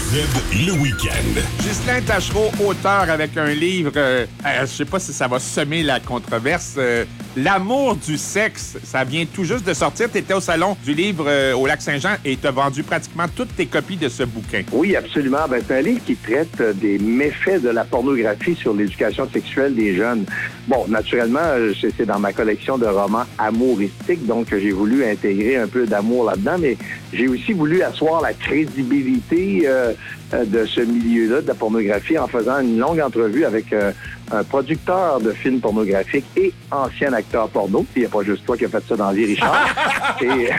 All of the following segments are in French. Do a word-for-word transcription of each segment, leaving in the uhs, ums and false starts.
Z, le week-end. Ghislain Tachereau, auteur avec un livre, euh, euh, je sais pas si ça va semer la controverse, euh, L'amour du sexe. Ça vient tout juste de sortir. Tu étais au salon du livre euh, au Lac-Saint-Jean et tu as vendu pratiquement toutes tes copies de ce bouquin. Oui, absolument. Ben, c'est un livre qui traite des méfaits de la pornographie sur l'éducation sexuelle des jeunes. Bon, naturellement, c'est dans ma collection de romans amouristiques, donc j'ai voulu intégrer un peu d'amour là-dedans, mais j'ai aussi voulu asseoir la crédibilité euh, de ce milieu-là, de la pornographie, en faisant une longue entrevue avec euh, un producteur de films pornographiques et ancien acteur porno. Il n'y a pas juste toi qui as fait ça dans la vie, Richard. et...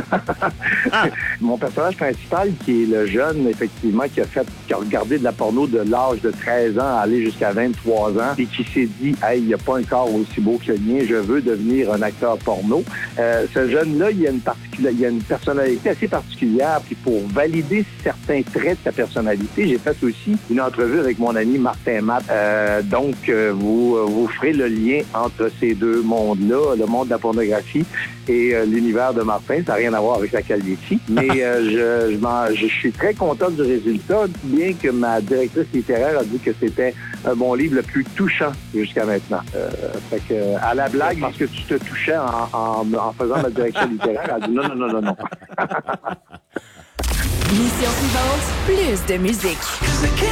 Mon personnage principal, qui est le jeune, effectivement, qui a fait, qui a regardé de la porno de l'âge de treize ans à aller jusqu'à vingt-trois ans et qui s'est dit « Hey, il n'y a pas un corps aussi beau que le mien, je veux devenir un acteur porno. Euh, » Ce jeune-là, il y a une particuli- il y a une personnalité assez particulière. Puis pour valider certains traits de sa personnalité, j'ai fait aussi une entrevue avec mon ami Martin Matt. Euh, donc, euh, vous, vous ferez le lien entre ces deux mondes-là, le monde de la pornographie et euh, l'univers de Martin. Ça n'a rien à voir avec la calvitie. Mais euh, je, je, m'en, je, je suis très content du résultat, bien que ma directrice littéraire a dit que c'était un bon livre le plus touchant jusqu'à maintenant. Euh, fait que, à la blague, parce que tu te touchais en, en, en faisant ma direction littéraire, elle a dit non, non, non, non, non. Mission suivante, plus de musique.